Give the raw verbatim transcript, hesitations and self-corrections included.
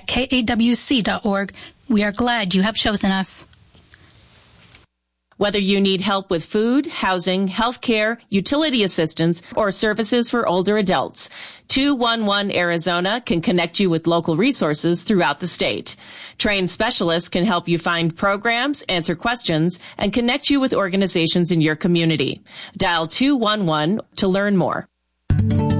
K A W C dot org. We are glad you have chosen us. Whether you need help with food, housing, health care, utility assistance, or services for older adults, two one one Arizona can connect you with local resources throughout the state. Trained specialists can help you find programs, answer questions, and connect you with organizations in your community. Dial two one one to learn more.